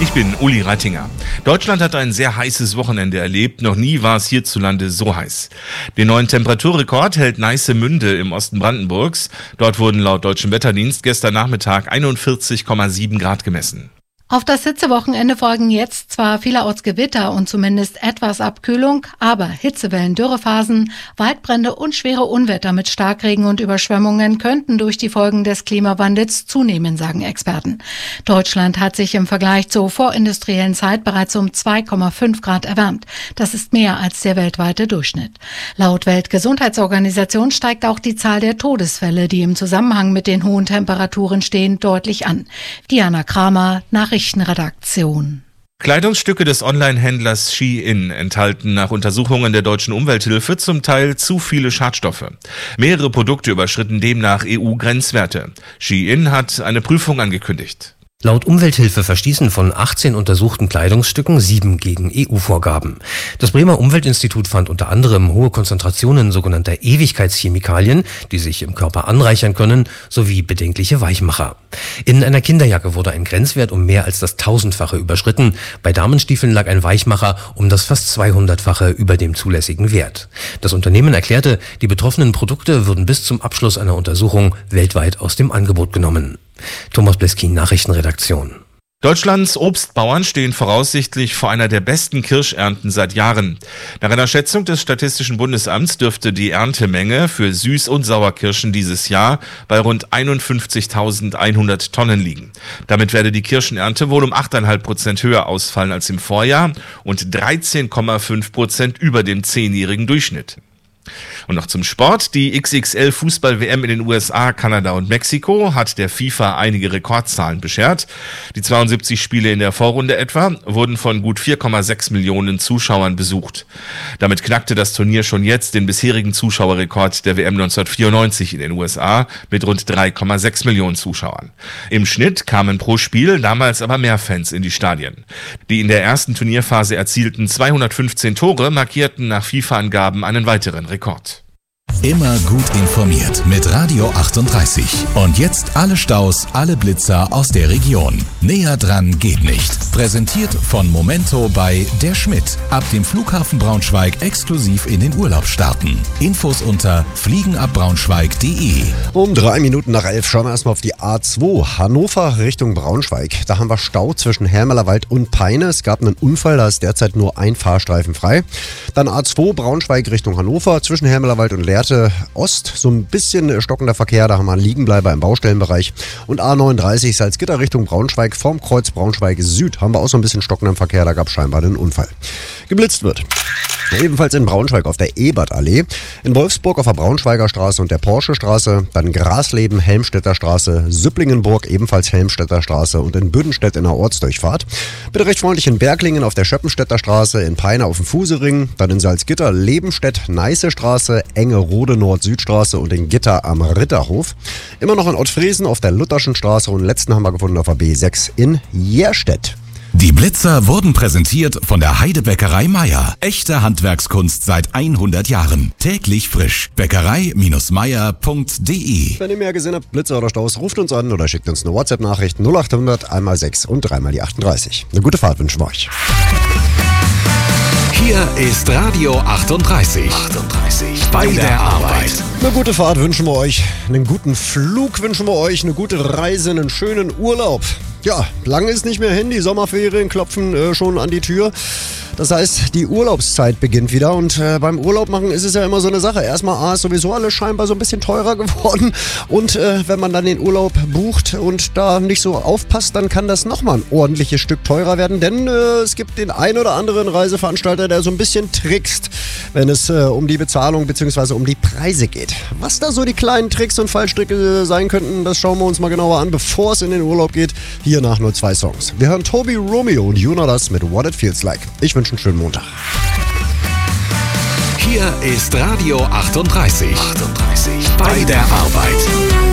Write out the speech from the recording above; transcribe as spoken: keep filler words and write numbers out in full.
Ich bin Uli Reitinger. Deutschland hat ein sehr heißes Wochenende erlebt. Noch nie war es hierzulande so heiß. Den neuen Temperaturrekord hält Neissemünde im Osten Brandenburgs. Dort wurden laut Deutschem Wetterdienst gestern Nachmittag einundvierzig Komma sieben Grad gemessen. Auf das Hitzewochenende folgen jetzt zwar vielerorts Gewitter und zumindest etwas Abkühlung, aber Hitzewellen, Dürrephasen, Waldbrände und schwere Unwetter mit Starkregen und Überschwemmungen könnten durch die Folgen des Klimawandels zunehmen, sagen Experten. Deutschland hat sich im Vergleich zur vorindustriellen Zeit bereits um zwei Komma fünf Grad erwärmt. Das ist mehr als der weltweite Durchschnitt. Laut Weltgesundheitsorganisation steigt auch die Zahl der Todesfälle, die im Zusammenhang mit den hohen Temperaturen stehen, deutlich an. Diana Kramer, Nachrichtenredaktion. Kleidungsstücke des Online-Händlers Shein enthalten nach Untersuchungen der deutschen Umwelthilfe zum Teil zu viele Schadstoffe. Mehrere Produkte überschritten demnach E U-Grenzwerte. Shein hat eine Prüfung angekündigt. Laut Umwelthilfe verstießen von achtzehn untersuchten Kleidungsstücken sieben gegen E U-Vorgaben. Das Bremer Umweltinstitut fand unter anderem hohe Konzentrationen sogenannter Ewigkeitschemikalien, die sich im Körper anreichern können, sowie bedenkliche Weichmacher. In einer Kinderjacke wurde ein Grenzwert um mehr als das Tausendfache überschritten. Bei Damenstiefeln lag ein Weichmacher um das fast zweihundertfache über dem zulässigen Wert. Das Unternehmen erklärte, die betroffenen Produkte würden bis zum Abschluss einer Untersuchung weltweit aus dem Angebot genommen. Thomas Bleskin, Nachrichtenredaktion. Deutschlands Obstbauern stehen voraussichtlich vor einer der besten Kirschernten seit Jahren. Nach einer Schätzung des Statistischen Bundesamts dürfte die Erntemenge für Süß- und Sauerkirschen dieses Jahr bei rund einundfünfzigtausendeinhundert Tonnen liegen. Damit werde die Kirschenernte wohl um acht Komma fünf Prozent höher ausfallen als im Vorjahr und dreizehn Komma fünf Prozent über dem zehnjährigen Durchschnitt. Und noch zum Sport. Die X X L-Fußball-W M in den U S A, Kanada und Mexiko hat der FIFA einige Rekordzahlen beschert. Die zweiundsiebzig Spiele in der Vorrunde etwa wurden von gut vier Komma sechs Millionen Zuschauern besucht. Damit knackte das Turnier schon jetzt den bisherigen Zuschauerrekord der W M neunzehnhundertvierundneunzig in den U S A mit rund drei Komma sechs Millionen Zuschauern. Im Schnitt kamen pro Spiel damals aber mehr Fans in die Stadien. Die in der ersten Turnierphase erzielten zweihundertfünfzehn Tore markierten nach FIFA-Angaben einen weiteren Rekord. Immer gut informiert mit Radio achtunddreißig. Und jetzt alle Staus, alle Blitzer aus der Region. Näher dran geht nicht. Präsentiert von Momento bei Der Schmidt. Ab dem Flughafen Braunschweig exklusiv in den Urlaub starten. Infos unter fliegenabbraunschweig punkt de. Um drei Minuten nach elf schauen wir erstmal auf die A zwei. Hannover Richtung Braunschweig. Da haben wir Stau zwischen Hermelerwald und Peine. Es gab einen Unfall, da ist derzeit nur ein Fahrstreifen frei. Dann A zwei Braunschweig Richtung Hannover zwischen Hermelerwald und Lehrte Ost, so ein bisschen stockender Verkehr, da haben wir einen Liegenbleiber im Baustellenbereich. Und A neununddreißig Salzgitter Richtung Braunschweig, vorm Kreuz Braunschweig Süd haben wir auch so ein bisschen stockenden Verkehr, da gab es scheinbar einen Unfall. Geblitzt wird. Ebenfalls in Braunschweig auf der Ebertallee, in Wolfsburg auf der Braunschweiger Straße und der Porsche-Straße, dann Grasleben, Helmstedter Straße, Süpplingenburg, ebenfalls Helmstedter Straße und in Büdenstedt in der Ortsdurchfahrt. Bitte recht freundlich in Berglingen auf der Schöppenstädter Straße, in Peine auf dem Fusering, dann in Salzgitter, Lebenstedt, Neiße Straße, Engerode Nord-Süd-Straße und in Gitter am Ritterhof. Immer noch in Ottfriesen auf der Lutherschen Straße und letzten haben wir gefunden auf der B sechs in Jerstedt. Die Blitzer wurden präsentiert von der Heidebäckerei Meier. Echte Handwerkskunst seit hundert Jahren. Täglich frisch. Bäckerei Meier punkt de. Wenn ihr mehr gesehen habt, Blitzer oder Staus, ruft uns an oder schickt uns eine WhatsApp-Nachricht null acht hundert einmal sechs und dreimal die achtunddreißig. Eine gute Fahrt wünschen wir euch. Hier ist Radio achtunddreißig. achtunddreißig. Bei der Arbeit. Eine gute Fahrt wünschen wir euch. Einen guten Flug wünschen wir euch. Eine gute Reise, einen schönen Urlaub. Ja, lang ist nicht mehr hin. Die Sommerferien klopfen äh, schon an die Tür. Das heißt, die Urlaubszeit beginnt wieder und äh, beim Urlaub machen ist es ja immer so eine Sache. Erstmal A, ist sowieso alles scheinbar so ein bisschen teurer geworden und äh, wenn man dann den Urlaub bucht und da nicht so aufpasst, dann kann das nochmal ein ordentliches Stück teurer werden, denn äh, es gibt den ein oder anderen Reiseveranstalter, der so ein bisschen trickst, wenn es äh, um die Bezahlung bzw. um die Preise geht. Was da so die kleinen Tricks und Fallstricke sein könnten, das schauen wir uns mal genauer an, bevor es in den Urlaub geht. Hier nach nur zwei Songs. Wir hören Toby Romeo und You Know Das mit What It Feels Like. Ich wünsche einen schönen Montag. Hier ist Radio achtunddreißig. achtunddreißig. Bei der Arbeit.